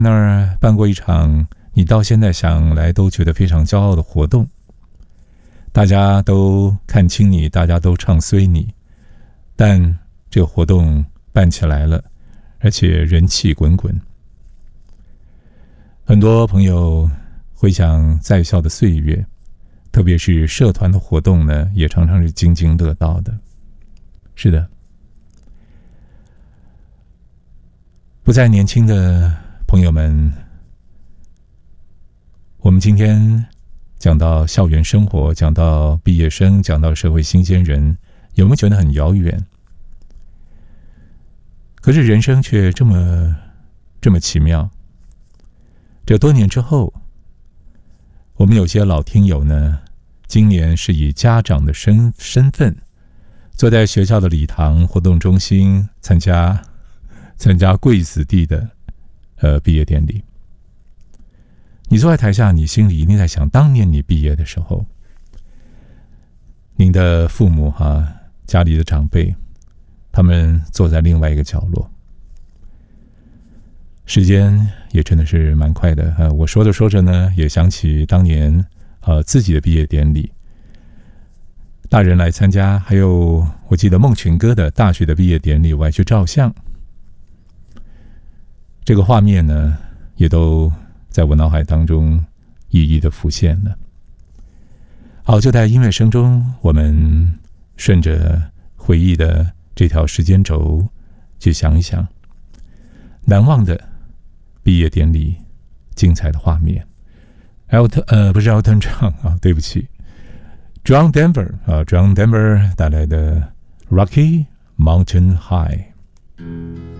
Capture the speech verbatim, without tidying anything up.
那儿办过一场你到现在想来都觉得非常骄傲的活动，大家都看清你，大家都唱衰你，但这个活动办起来了，而且人气滚滚。很多朋友回想在校的岁月，特别是社团的活动呢，也常常是津津乐道的。是的，不再年轻的朋友们，我们今天讲到校园生活，讲到毕业生，讲到社会新鲜人，有没有觉得很遥远？可是人生却这么这么奇妙。这多年之后，我们有些老听友呢，今年是以家长的身身份，坐在学校的礼堂活动中心参加参加贵子弟的呃毕业典礼。你坐在台下，你心里一定在想，当年你毕业的时候，您的父母哈、啊，家里的长辈，他们坐在另外一个角落。时间也真的是蛮快的，呃，我说着说着呢，也想起当年呃自己的毕业典礼，大人来参加，还有我记得孟群哥的大学的毕业典礼，我还去照相。这个画面呢，也都在我脑海当中一一的浮现了。好，就在音乐声中，我们顺着回忆的这条时间轴去想一想难忘的毕业典礼精彩的画面。Elton 呃不是 Elton John 啊，对不起 John Denver 啊 John Denver 带来的 Rocky Mountain High。